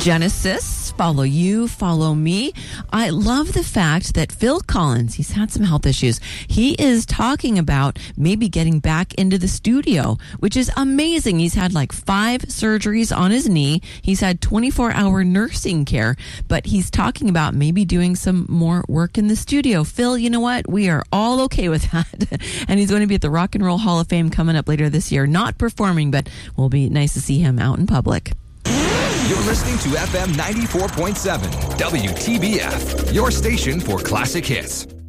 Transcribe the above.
Genesis, Follow You, Follow Me. I love the fact that Phil Collins, he's had some health issues. He is talking about maybe getting back into the studio, which is amazing. He's had like 5 surgeries on his knee. He's had 24-hour nursing care, but he's talking about maybe doing some more work in the studio. Phil, you know what? We are all okay with that. And he's going to be at the Rock and Roll Hall of Fame coming up later this year. Not performing, but will be nice to see him out in public. You're listening to FM 94.7, WTBF, your station for classic hits.